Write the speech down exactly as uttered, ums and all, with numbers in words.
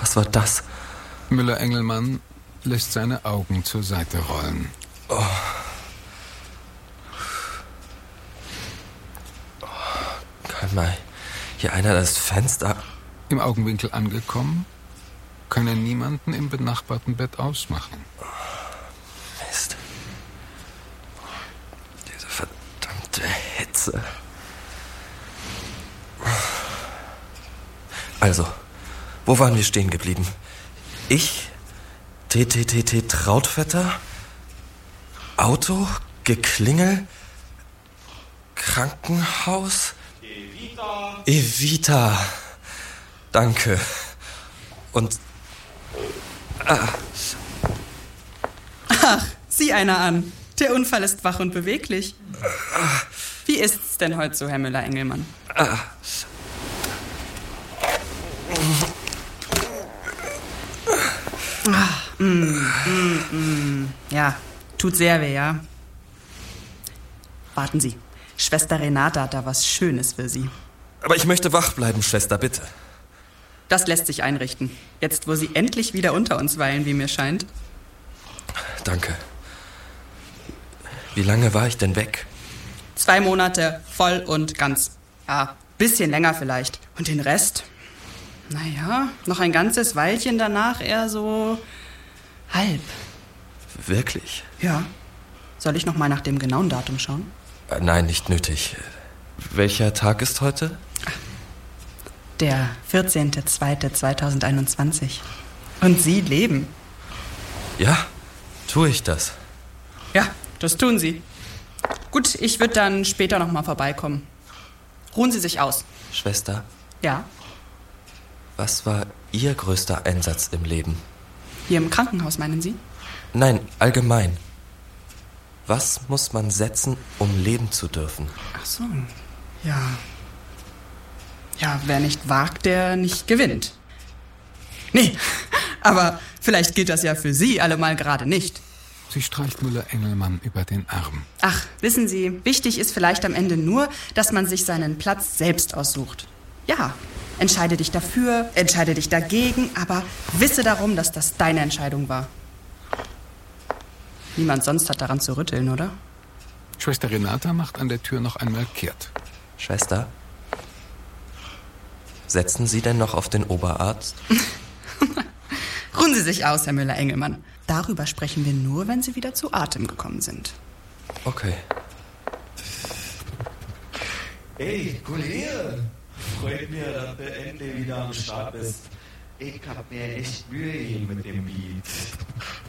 Was war das? Müller-Engelmann lässt seine Augen zur Seite rollen. Oh. Oh. Kann mal hier einer das Fenster... Im Augenwinkel angekommen, kann er niemanden im benachbarten Bett ausmachen. Mist. Diese verdammte Hitze. Also, wo waren wir stehen geblieben? Ich, T T T T Trautvetter, Auto, Geklingel, Krankenhaus, Evita. Evita. Danke. Und... Ah. Ach, sieh einer an. Der Unfall ist wach und beweglich. Wie ist's denn heute so, Herr Müller-Engelmann? Ah. Ach, mm, mm, mm. Ja, tut sehr weh, ja. Warten Sie, Schwester Renate hat da was Schönes für Sie. Aber ich möchte wach bleiben, Schwester, bitte. Das lässt sich einrichten. Jetzt, wo Sie endlich wieder unter uns weilen, wie mir scheint. Danke. Wie lange war ich denn weg? Zwei Monate, voll und ganz. Ja, bisschen länger vielleicht. Und den Rest? Naja, noch ein ganzes Weilchen danach eher so halb. Wirklich? Ja. Soll ich noch mal nach dem genauen Datum schauen? Äh, nein, nicht nötig. Welcher Tag ist heute? Der vierzehnter zweiter zweitausendeinundzwanzig. Und Sie leben. Ja, tue ich das. Ja, das tun Sie. Gut, ich würde dann später noch mal vorbeikommen. Ruhen Sie sich aus. Schwester? Ja? Was war Ihr größter Einsatz im Leben? Hier im Krankenhaus, meinen Sie? Nein, allgemein. Was muss man setzen, um leben zu dürfen? Ach so, ja. Ja, wer nicht wagt, der nicht gewinnt. Nee, aber vielleicht gilt das ja für Sie allemal gerade nicht. Sie streicht Müller-Engelmann über den Arm. Ach, wissen Sie, wichtig ist vielleicht am Ende nur, dass man sich seinen Platz selbst aussucht. Ja, entscheide dich dafür, entscheide dich dagegen, aber wisse darum, dass das deine Entscheidung war. Niemand sonst hat daran zu rütteln, oder? Schwester Renata macht an der Tür noch einmal kehrt. Schwester? Setzen Sie denn noch auf den Oberarzt? Ruhen Sie sich aus, Herr Müller-Engelmann. Darüber sprechen wir nur, wenn Sie wieder zu Atem gekommen sind. Okay. Hey, Kollege! Freut mir, dass du endlich wieder am Start bist. Ich hab mir echt Mühe gegeben mit dem Beat.